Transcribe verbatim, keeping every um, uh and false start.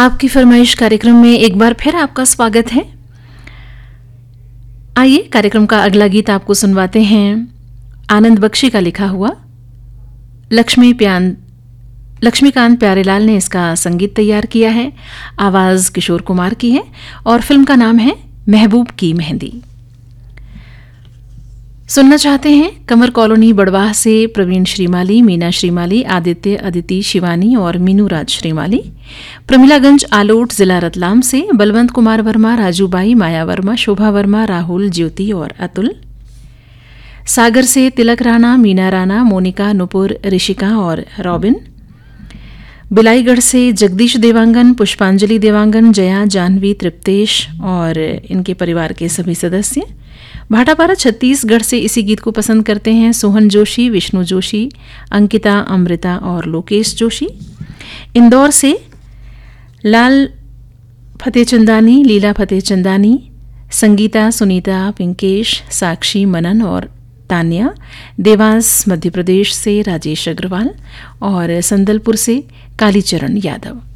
आपकी फरमाइश कार्यक्रम में एक बार फिर आपका स्वागत है। आइए कार्यक्रम का अगला गीत आपको सुनवाते हैं। आनंद बख्शी का लिखा हुआ, लक्ष्मी प्यान लक्ष्मीकांत प्यारेलाल ने इसका संगीत तैयार किया है। आवाज किशोर कुमार की है और फिल्म का नाम है महबूब की मेहंदी। सुनना चाहते हैं कमर कॉलोनी बड़वाह से प्रवीण श्रीमाली, मीना श्रीमाली, आदित्य, अदिति, शिवानी और मीनू राज श्रीमाली। प्रमिलागंज आलोट जिला रतलाम से बलवंत कुमार वर्मा, राजूबाई, माया वर्मा, शोभा वर्मा, राहुल, ज्योति और अतुल। सागर से तिलक राणा, मीना राणा, मोनिका, नुपुर, ऋषिका और रॉबिन। बिलाईगढ़ से जगदीश देवांगन, पुष्पांजलि देवांगन, जया, जाह्नवी, तृप्तेश और इनके परिवार के सभी सदस्य। भाटापारा छत्तीसगढ़ से इसी गीत को पसंद करते हैं सोहन जोशी, विष्णु जोशी, अंकिता, अमृता और लोकेश जोशी। इंदौर से लाल फतेहचंदानी, लीला फतेहचंदानी, संगीता, सुनीता, पिंकेश, साक्षी, मनन और तान्या। देवास मध्य प्रदेश से राजेश अग्रवाल और संदलपुर से कालीचरण यादव।